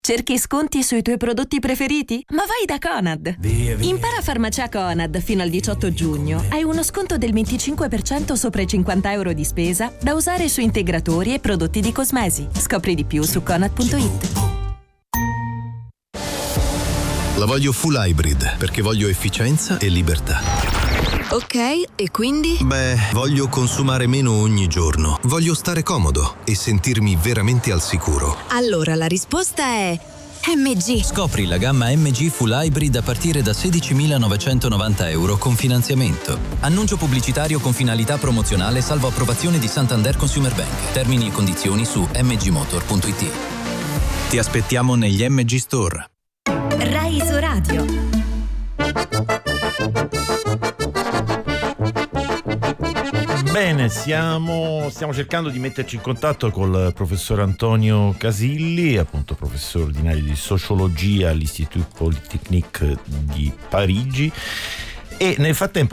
Cerchi sconti sui tuoi prodotti preferiti? Ma vai da Conad! Impara Farmacia Conad fino al 18 giugno. Hai uno sconto del 25% sopra i €50 di spesa da usare su integratori e prodotti di cosmesi. Scopri di più su conad.it. La voglio full hybrid perché voglio efficienza e libertà. Ok, e quindi? Beh, voglio consumare meno ogni giorno. Voglio stare comodo e sentirmi veramente al sicuro. Allora la risposta è MG. Scopri la gamma MG Full Hybrid a partire da €16.990 con finanziamento. Annuncio pubblicitario con finalità promozionale salvo approvazione di Santander Consumer Bank. Termini e condizioni su mgmotor.it. Ti aspettiamo negli MG Store. Rai Isoradio. Bene, stiamo cercando di metterci in contatto col professor Antonio Casilli, appunto professore ordinario di sociologia all'Institut Polytechnique di Parigi. E nel frattempo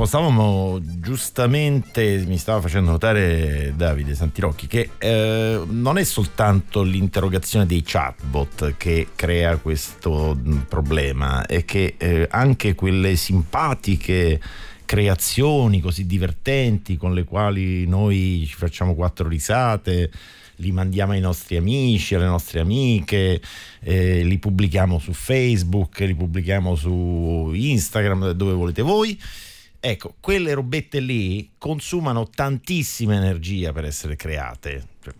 mi stava facendo notare Davide Santirocchi che non è soltanto l'interrogazione dei chatbot che crea questo problema, è che anche quelle simpatiche creazioni così divertenti con le quali noi ci facciamo 4 risate, li mandiamo ai nostri amici, alle nostre amiche, li pubblichiamo su Facebook, li pubblichiamo su Instagram, dove volete voi. Ecco, quelle robette lì consumano tantissima energia per essere create,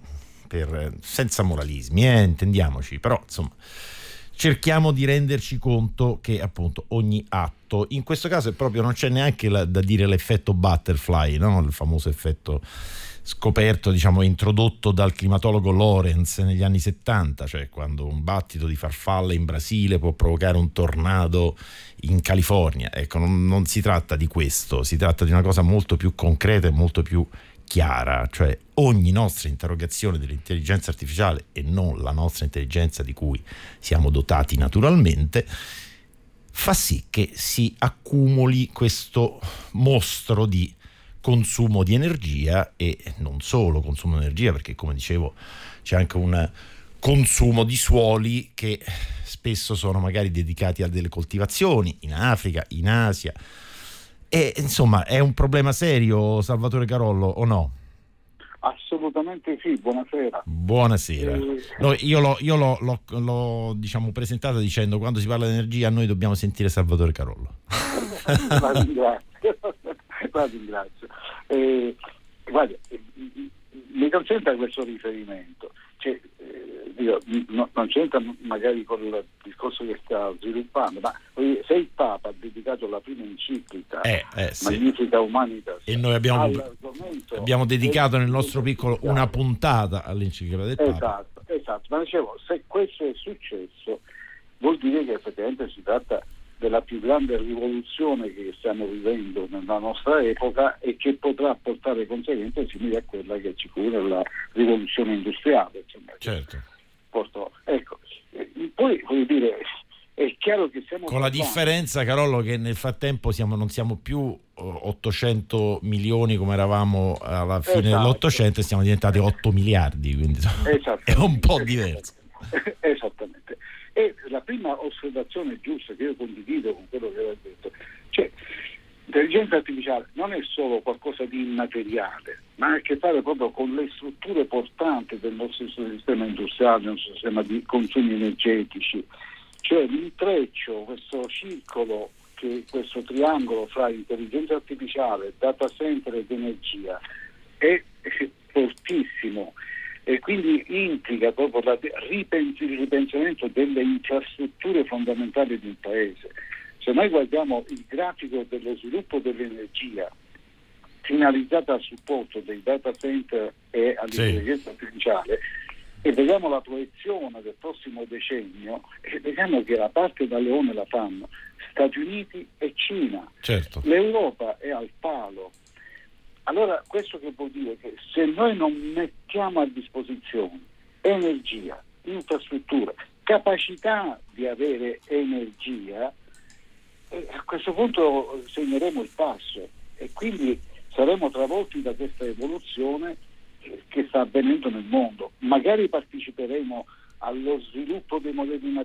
senza moralismi, intendiamoci, però insomma cerchiamo di renderci conto che appunto ogni atto, in questo caso è proprio, non c'è neanche da dire l'effetto butterfly, no? Il famoso effetto scoperto, diciamo introdotto dal climatologo Lorenz negli anni 70, cioè quando un battito di farfalle in Brasile può provocare un tornado in California. Ecco, non si tratta di questo, si tratta di una cosa molto più concreta e molto più chiara, cioè ogni nostra interrogazione dell'intelligenza artificiale, e non la nostra intelligenza di cui siamo dotati naturalmente, fa sì che si accumuli questo mostro di consumo di energia, e non solo consumo di energia, perché come dicevo c'è anche un consumo di suoli che spesso sono magari dedicati a delle coltivazioni in Africa, in Asia. E insomma è un problema serio, Salvatore Carollo, o no? Assolutamente sì, buonasera. Buonasera. No, io l'ho diciamo presentata dicendo: quando si parla di energia noi dobbiamo sentire Salvatore Carollo. La ringrazio. Guarda, mi consenta questo riferimento, cioè, non c'entra magari con il discorso che sta sviluppando, ma se il Papa ha dedicato la prima enciclica Magnificat Humanitas, e noi abbiamo dedicato nel nostro piccolo una puntata all'enciclica del Papa. Esatto, ma dicevo, se questo è successo vuol dire che effettivamente si tratta della più grande rivoluzione che stiamo vivendo nella nostra epoca, e che potrà portare conseguenze simili a quella che ci fu nella rivoluzione industriale, insomma. Certo. Ecco, poi voglio dire, è chiaro che siamo con la differenza, Carollo, che nel frattempo non siamo più 800 milioni come eravamo alla fine dell'Ottocento, e siamo diventati 8 miliardi, quindi è un po' diverso. Esattamente. E la prima osservazione giusta che io condivido con quello che aveva detto, cioè l'intelligenza artificiale non è solo qualcosa di immateriale, ma ha a che fare proprio con le strutture portanti del nostro sistema industriale, del nostro sistema di consumi energetici, cioè l'intreccio, questo circolo, questo triangolo fra intelligenza artificiale, data center ed energia è fortissimo, e quindi implica proprio il ripensamento delle infrastrutture fondamentali di un paese. Se noi guardiamo il grafico dello sviluppo dell'energia finalizzata al supporto dei data center e all'intelligenza artificiale, e vediamo la proiezione del prossimo decennio, e vediamo che la parte da leone la fanno Stati Uniti e Cina. Certo. L'Europa è al palo. Allora questo che vuol dire? Che se noi non mettiamo a disposizione energia, infrastrutture, capacità di avere energia, a questo punto segneremo il passo, e quindi saremo travolti da questa evoluzione che sta avvenendo nel mondo. Magari parteciperemo allo sviluppo dei modelli